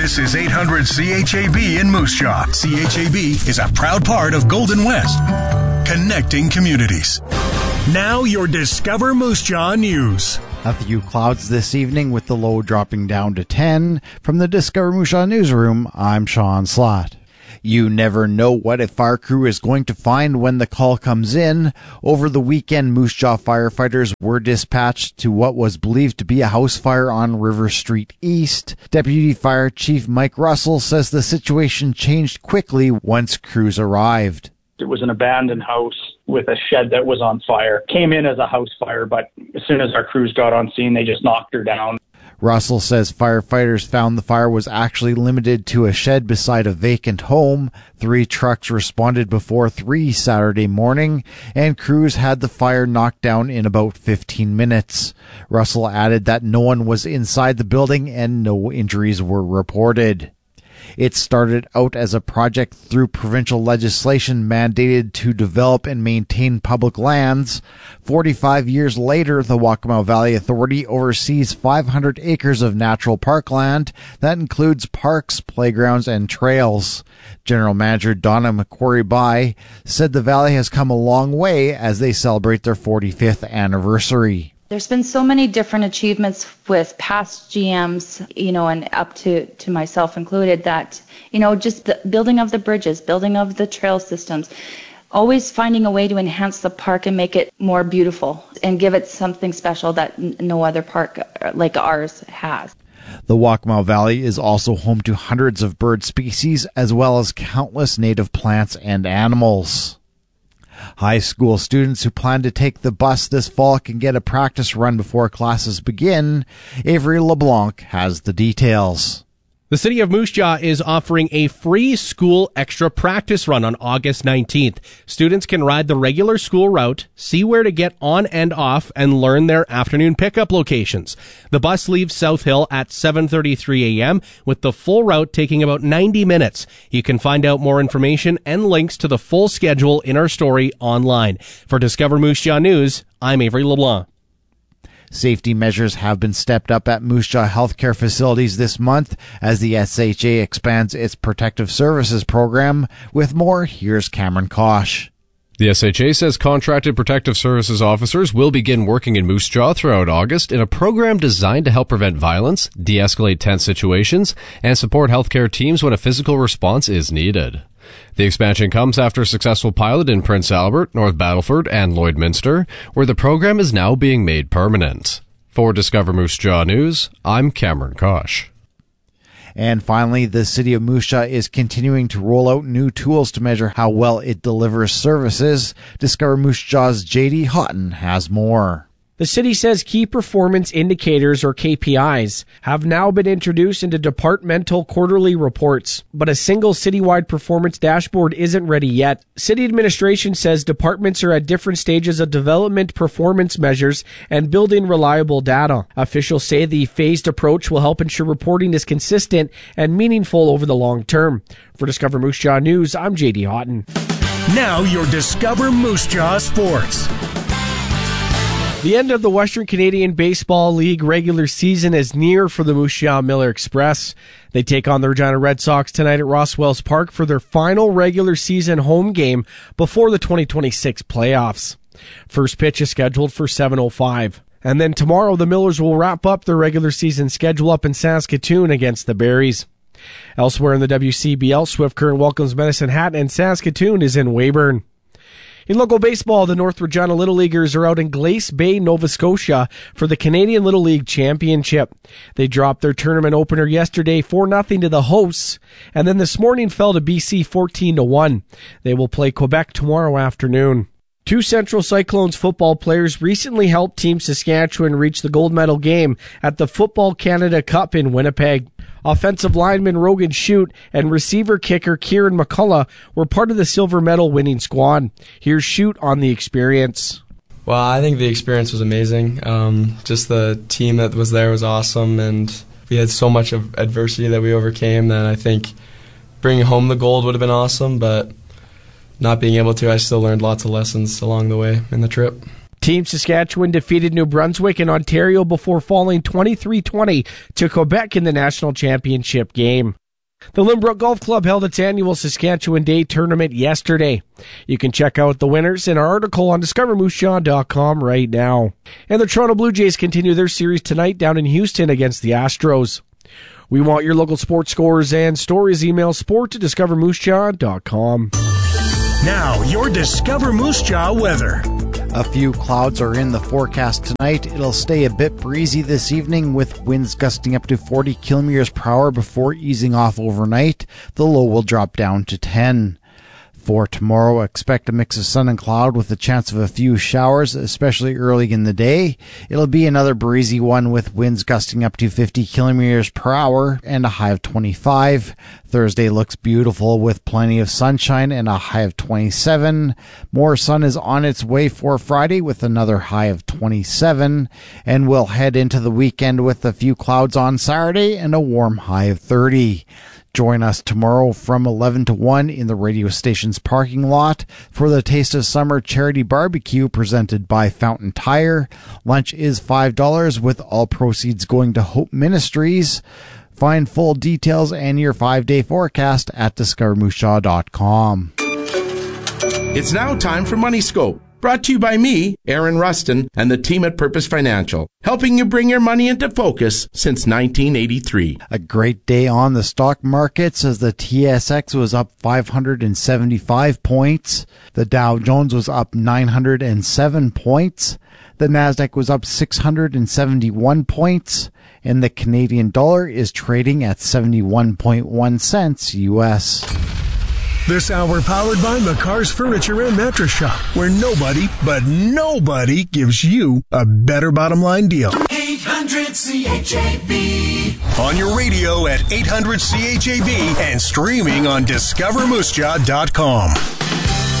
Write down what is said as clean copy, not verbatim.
This is 800 CHAB in Moose Jaw. CHAB is a proud part of Golden West, connecting communities. Now your Discover Moose Jaw news. A few clouds this evening with the low dropping down to 10. From the Discover Moose Jaw newsroom, I'm Sean Slott. You never know what a fire crew is going to find when the call comes in. Over the weekend, Moose Jaw firefighters were dispatched to what was believed to be a house fire on River Street East. Deputy Fire Chief Mike Russell says the situation changed quickly once crews arrived. It was an abandoned house with a shed that was on fire. Came in as a house fire, but as soon as our crews got on scene, they just knocked her down. Russell says firefighters found the fire was actually limited to a shed beside a vacant home. 3 trucks responded before 3 Saturday morning, and crews had the fire knocked down in about 15 minutes. Russell added that no one was inside the building and no injuries were reported. It started out as a project through provincial legislation mandated to develop and maintain public lands. 45 years later, the Waccamaw Valley Authority oversees 500 acres of natural parkland that includes parks, playgrounds, and trails. General Manager Donna McQuarrie-By said the valley has come a long way as they celebrate their 45th anniversary. There's been so many different achievements with past GMs, and up to myself included, that, just the building of the bridges, building of the trail systems, always finding a way to enhance the park and make it more beautiful and give it something special that no other park like ours has. The Waccamaw Valley is also home to hundreds of bird species as well as countless native plants and animals. High school students who plan to take the bus this fall can get a practice run before classes begin. Avery LeBlanc has the details. The City of Moose Jaw is offering a free school extra practice run on August 19th. Students can ride the regular school route, see where to get on and off, and learn their afternoon pickup locations. The bus leaves South Hill at 7:33 a.m., with the full route taking about 90 minutes. You can find out more information and links to the full schedule in our story online. For Discover Moose Jaw News, I'm Avery LeBlanc. Safety measures have been stepped up at Moose Jaw healthcare facilities this month as the SHA expands its protective services program. With more, here's Cameron Kosh. The SHA says contracted protective services officers will begin working in Moose Jaw throughout August in a program designed to help prevent violence, de-escalate tense situations, and support healthcare teams when a physical response is needed. The expansion comes after a successful pilot in Prince Albert, North Battleford, and Lloydminster, where the program is now being made permanent. For Discover Moose Jaw News, I'm Cameron Kosh. And finally, the City of Moose Jaw is continuing to roll out new tools to measure how well it delivers services. Discover Moose Jaw's J.D. Houghton has more. The city says key performance indicators, or KPIs, have now been introduced into departmental quarterly reports, but a single citywide performance dashboard isn't ready yet. City administration says departments are at different stages of development performance measures and building reliable data. Officials say the phased approach will help ensure reporting is consistent and meaningful over the long term. For Discover Moose Jaw News, I'm J.D. Houghton. Now your Discover Moose Jaw Sports. The end of the Western Canadian Baseball League regular season is near for the Moose Jaw Miller Express. They take on the Regina Red Sox tonight at Ross Wells Park for their final regular season home game before the 2026 playoffs. First pitch is scheduled for 7:05. And then tomorrow the Millers will wrap up their regular season schedule up in Saskatoon against the Berries. Elsewhere in the WCBL, Swift Current welcomes Medicine Hat and Saskatoon is in Weyburn. In local baseball, the North Regina Little Leaguers are out in Glace Bay, Nova Scotia for the Canadian Little League Championship. They dropped their tournament opener yesterday 4-0 to the hosts, and then this morning fell to BC 14-1. They will play Quebec tomorrow afternoon. 2 Central Cyclones football players recently helped Team Saskatchewan reach the gold medal game at the Football Canada Cup in Winnipeg. Offensive lineman Rogan Shute and receiver kicker Kieran McCullough were part of the silver medal winning squad. Here's Shute on the experience. Well, I think the experience was amazing. Just the team that was there was awesome, and we had so much of adversity that we overcame that I think bringing home the gold would have been awesome, but not being able to, I still learned lots of lessons along the way in the trip. Team Saskatchewan defeated New Brunswick in Ontario before falling 23-20 to Quebec in the national championship game. The Lynbrook Golf Club held its annual Saskatchewan Day tournament yesterday. You can check out the winners in our article on discovermoosejaw.com right now. And the Toronto Blue Jays continue their series tonight down in Houston against the Astros. We want your local sports scores and stories. Email sport@discovermoosejaw.com. Now, your Discover Moose Jaw weather. A few clouds are in the forecast tonight. It'll stay a bit breezy this evening with winds gusting up to 40 kilometers per hour before easing off overnight. The low will drop down to 10. For tomorrow, expect a mix of sun and cloud with a chance of a few showers, especially early in the day. It'll be another breezy one with winds gusting up to 50 kilometers per hour and a high of 25. Thursday looks beautiful with plenty of sunshine and a high of 27. More sun is on its way for Friday with another high of 27. And we'll head into the weekend with a few clouds on Saturday and a warm high of 30. Join us tomorrow from 11 to 1 in the radio station's parking lot for the Taste of Summer charity barbecue presented by Fountain Tire. Lunch is $5 with all proceeds going to Hope Ministries. Find full details and your 5-day forecast at discovermoosejaw.com. It's now time for Money Scope. Brought to you by me, Aaron Rustin, and the team at Purpose Financial, helping you bring your money into focus since 1983. A great day on the stock markets as the TSX was up 575 points. The Dow Jones was up 907 points. The Nasdaq was up 671 points. And the Canadian dollar is trading at 71.1 cents U.S. This hour powered by McCarr's Furniture and Mattress Shop, where nobody, but nobody gives you a better bottom line deal. 800-CHAB. On your radio at 800-CHAB and streaming on discovermoosejaw.com.